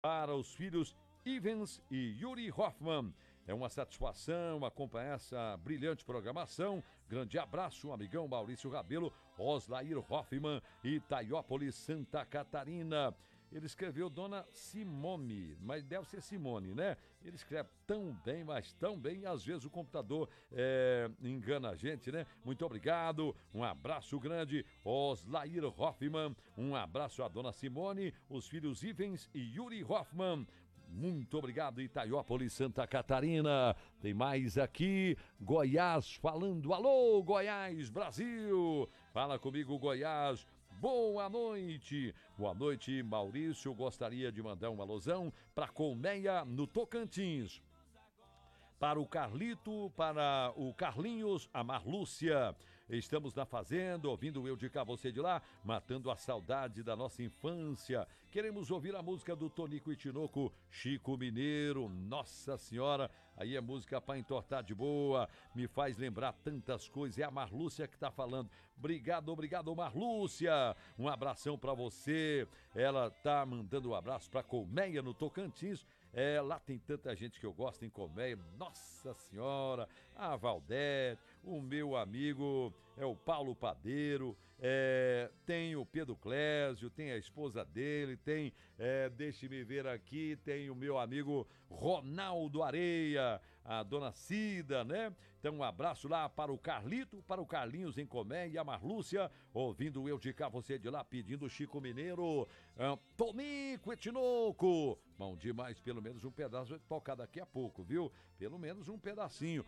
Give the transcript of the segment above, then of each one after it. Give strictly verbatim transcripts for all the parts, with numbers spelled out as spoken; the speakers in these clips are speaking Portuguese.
para os filhos Ivens e Yuri Hoffman. É uma satisfação acompanhar essa brilhante programação. Grande abraço, amigão Maurício Rabelo, Oslair Hoffman, Itaiópolis, Santa Catarina. Ele escreveu Dona Simone, mas deve ser Simone, né? Ele escreve tão bem, mas tão bem, e às vezes o computador é, engana a gente, né? Muito obrigado, um abraço grande, Oslair Hoffman, um abraço à Dona Simone, os filhos Ivens e Yuri Hoffman. Muito obrigado, Itaiópolis, Santa Catarina. Tem mais aqui, Goiás falando. Alô, Goiás, Brasil. Fala comigo, Goiás. Boa noite. Boa noite, Maurício. Gostaria de mandar um alusão para Colmeia, no Tocantins. Para o Carlito, para o Carlinhos, a Marlúcia. Estamos na fazenda, ouvindo Eu de Cá, Você de Lá, matando a saudade da nossa infância. Queremos ouvir a música do Tonico e Tinoco, Chico Mineiro. Nossa Senhora, aí é música para entortar de boa, me faz lembrar tantas coisas. É a Marlúcia que tá falando. Obrigado, obrigado, Marlúcia. Um abração para você. Ela tá mandando um abraço para Colmeia, no Tocantins. É, lá tem tanta gente que eu gosto em Colmeia. Nossa Senhora, a Valdete, o meu amigo é o Paulo Padeiro, é, tem o Pedro Clésio, tem a esposa dele, tem, é, deixe-me ver aqui, tem o meu amigo Ronaldo Areia, a dona Cida, né? Então um abraço lá para o Carlito, para o Carlinhos em Comé e a Marlúcia, ouvindo Eu de Cá, Você de Lá, pedindo Chico Mineiro, é, Tonico e Tinoco. Bom demais, pelo menos um pedaço vai tocar daqui a pouco, viu? Pelo menos um pedacinho.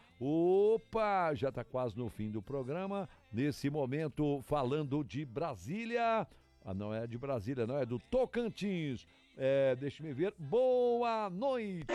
Opa, já tá quase no fim do programa, nesse momento falando de Brasília. Ah, não é de Brasília, não, é do Tocantins. É, deixa-me ver. Boa noite.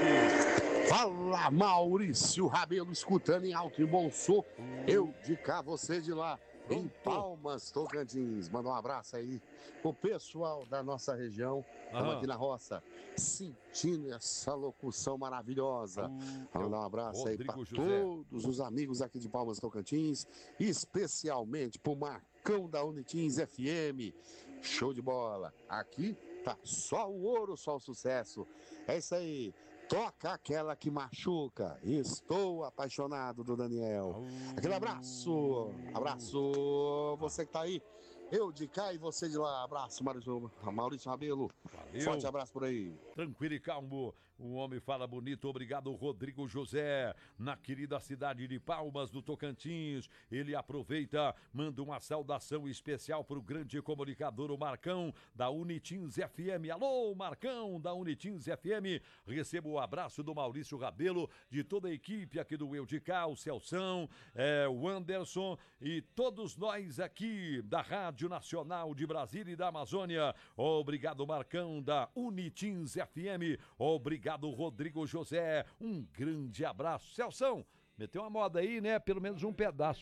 Fala, Maurício Rabelo, escutando em alto e bom som. Eu de Cá, Você de Lá, em Palmas, Tocantins. Manda um abraço aí pro pessoal da nossa região. Estamos aqui na roça, sentindo essa locução maravilhosa. Manda um abraço aí para todos os amigos aqui de Palmas, Tocantins, especialmente pro Marcão da Unitins F M. Show de bola. Aqui tá só o ouro, só o sucesso. É isso aí. Toca aquela que machuca. Estou apaixonado, do Daniel. Aquele abraço. Abraço. Você que tá aí. Eu de cá e você de lá. Abraço, Maurício, Maurício Rabelo. Valeu. Forte abraço por aí. Tranquilo e calmo. O homem fala bonito. Obrigado, Rodrigo José. Na querida cidade de Palmas, do Tocantins. Ele aproveita, manda uma saudação especial pro grande comunicador, o Marcão, da Unitins F M. Alô, Marcão, da Unitins F M. Recebo o abraço do Maurício Rabelo, de toda a equipe aqui do Eu de Cá, o Celção, é, o Anderson e todos nós aqui da Rádio Nacional de Brasília e da Amazônia. Obrigado, Marcão, da Unitins F M. Obrigado, Rodrigo José. Um grande abraço. Celção, meteu uma moda aí, né? Pelo menos um pedaço.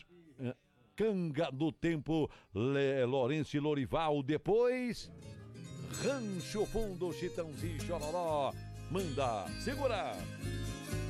Canga do Tempo, Le... Lourenço e Lorival. Depois, Rancho Fundo, Chitãozinho e Chororó. Manda, segura!